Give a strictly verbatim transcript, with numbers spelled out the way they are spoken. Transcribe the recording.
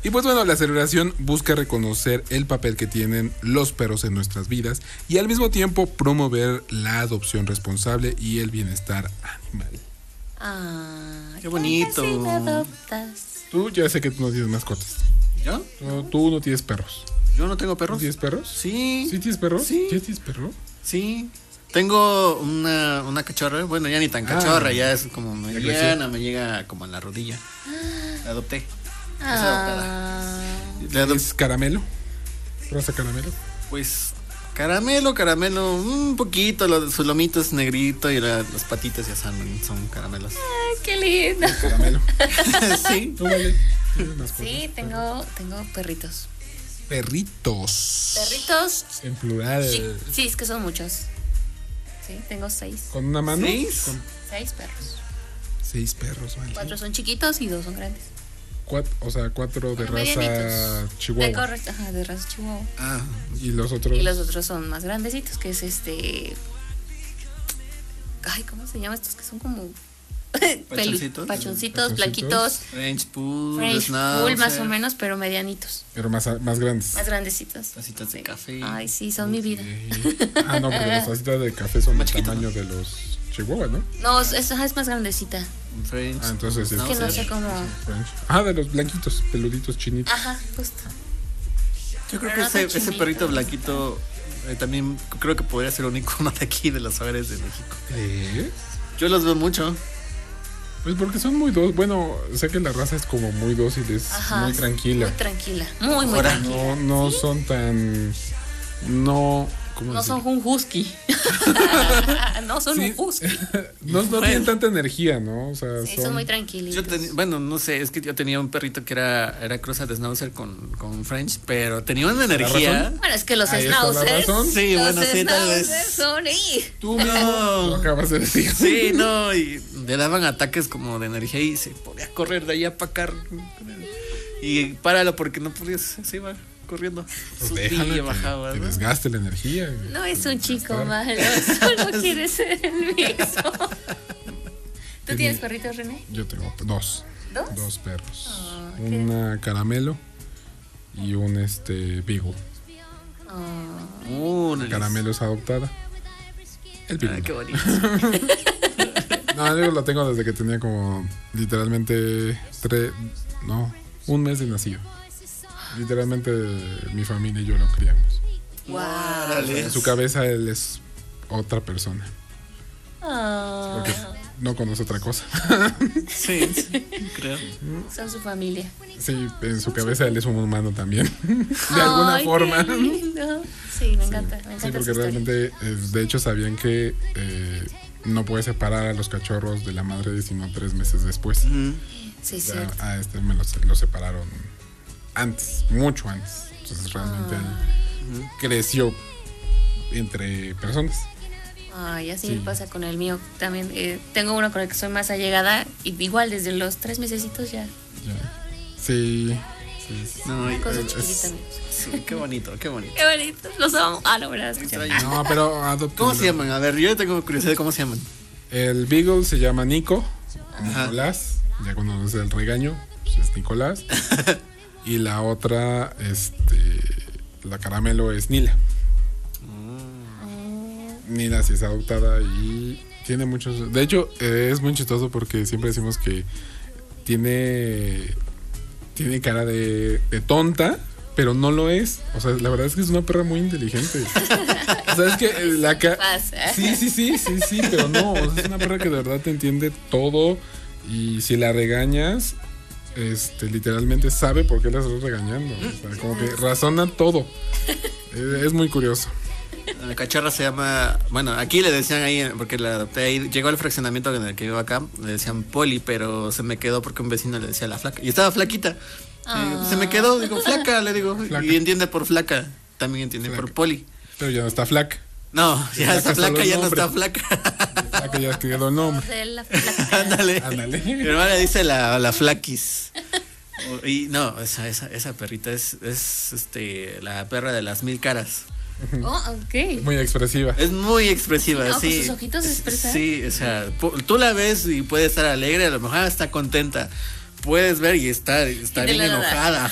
Y pues bueno, la celebración busca reconocer el papel que tienen los perros en nuestras vidas y al mismo tiempo promover la adopción responsable y el bienestar animal. Ah, qué bonito. Si me adoptas. Tú ya sé que tú no tienes mascotas. ¿Yo? No, tú no tienes perros. ¿Yo no tengo perros? ¿Tienes perros? Sí. ¿Sí tienes perros? Sí. ¿Ya tienes perro? Sí. Tengo una, una cachorra, bueno, ya ni tan cachorra, ah, ya es como mediana, me llega como a la rodilla. La adopté. Ah. ¿Es caramelo? ¿Raza caramelo? Pues caramelo, caramelo, un poquito, lo, su lomito es negrito y la, las patitas ya son, son caramelos. Ay, qué lindo. Caramelo. Sí. ¿Tú, vale? Sí, tengo, tengo perritos. Perritos. Perritos. En plural. Sí, sí, es que son muchos. Sí, tengo seis. ¿Con una mano? ¿Seis? Con... Seis perros. Seis perros, vale. Cuatro son chiquitos y dos son grandes. Cuatro, o sea, cuatro de Bueno, raza medianitos. chihuahua. De correcto, ajá, de raza chihuahua. Ah, y los otros. Y los otros son más grandecitos, que es este. Ay, ¿cómo se llaman estos que son como pachoncitos, pachoncitos, blanquitos? French Pool, French Pool, más o menos, pero medianitos. Pero más, más grandes. Más grandecitos. Tacitas de sí. café. Ay, sí, son mi vida. Ah, no, porque las tacitas de café son más del chiquito, tamaño ¿no? de los chihuahua, ¿no? No, esa es más grandecita. Un French. Ah, entonces Es que no sé cómo. French. Ah, de los blanquitos, peluditos, chinitos. Ajá, justo. Yo creo Pero que no ese, tan ese chinito. perrito blanquito eh, también creo que podría ser un icono de aquí, de los hogares de México. ¿Eh? Yo los veo mucho. Pues porque son muy dóciles. Bueno, sé que la raza es como muy dócil, es Ajá, muy tranquila. Muy tranquila. Muy, muy Ahora, tranquila. No, no ¿Sí? son tan. No. ¿Cómo No decir? son un husky. No son Sí. un husky. No, no tienen tanta energía, ¿no? O sea, Sí, son, son muy tranquilitos. Yo teni- bueno, no sé, es que yo tenía un perrito que era, era cruza de Schnauzer con, con French, pero tenía una energía. razón? Bueno, es que los Ahí está la schnauzers. razón. Sí, los bueno, sí, tal vez. schnauzers son ahí. Tú mismo No. lo acabas de decir. Sí, no, y le daban ataques como de energía y se podía correr de allá para acá. Y páralo porque no podía, se iba corriendo. Pues Subía, déjalo que, bajaba, que ¿no? desgaste la energía. No es un chico malo, solo quiere ser el mismo. ¿Tú tienes perritos, René? Yo tengo dos. ¿Dos? Dos perros. Ah, qué- Una caramelo y un este beagle. Ah, Uh, La caramelo es adoptada. El Ah, beagle. qué bonito. No, el beagle lo tengo desde que tenía como literalmente tres, no, un mes de nacido. Literalmente mi familia y yo lo criamos. wow. Órale. En su cabeza él es otra persona. Ah, Porque no conoce otra cosa. Sí, sí, creo. son su familia. Sí, en su cabeza él es un humano también. De alguna Ay, qué forma. lindo. Sí, me encanta, me encanta. Sí, porque esa historia. realmente, eh, de hecho, sabían que eh, no puedes separar a los cachorros de la madre sino tres meses después. Ujú. Sí, Ya cierto. a este me lo, lo separaron antes, mucho antes. Entonces realmente Ah. él creció entre personas. Ay, así Sí. me pasa con el mío también. Eh, tengo uno con el que soy más allegada y igual desde los tres mesecitos ya. Ya. Sí, sí, sí. No, y- Una cosa es- chiquitita. amigos. sí, qué bonito, qué bonito. Qué bonito, los amo. Ah, no, ¿verdad? Escucha. No, pero adopten. ¿Cómo se llaman? A ver, yo tengo curiosidad de cómo se llaman. El Beagle se llama Nico, Ajá. Nicolás. Ya cuando es el regaño, pues es Nicolás. Y la otra, este, la caramelo es Nila. Nila sí es adoptada y tiene muchos. De hecho, eh, es muy chistoso porque siempre decimos que tiene tiene cara de, de tonta, pero no lo es. O sea, la verdad es que es una perra muy inteligente. O sea, es que eh, la ca- Pasa. Sí, sí, sí, sí, sí, pero no. O sea, es una perra que de verdad te entiende todo y si la regañas, este, literalmente sabe por qué la estás regañando. O sea, como que razona todo. Eh, Es muy curioso. La cachorra se llama, bueno, aquí le decían ahí, porque la adopté ahí, llegó al fraccionamiento en el que vivo acá, le decían Poli, pero se me quedó porque un vecino le decía la flaca. Y estaba flaquita. Ah. Y se me quedó, digo, flaca, le digo. Flaca. Y entiende por flaca, también entiende Flaca. por Poli. Pero ya no está flaca. No, ya Flaca está es solo flaca, el ya no nombre. está flaca. Flaca ya quedó el nombre. De la flaca. Ándale. Ándale. Mi hermana dice la, la flaquis. O- Y no, esa, esa, esa perrita es, es este la perra de las mil caras. Oh, ok. Muy expresiva. Es muy expresiva, No, con sí. sus ojitos se expresa. Sí, o sea, pu- tú la ves y puede estar alegre, a lo mejor está contenta. Puedes ver y está, está Y de bien la nada. enojada,